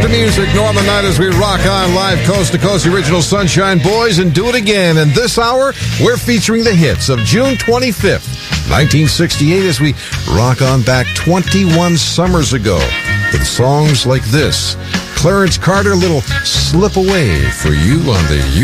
music, Northern Night, as we rock on live coast to coast, the original Sunshine Boys, and do it again. And this hour, we're featuring the hits of June 25th, 1968, as we rock on back 21 summers ago with songs like this. Clarence Carter, little Slip Away for you on the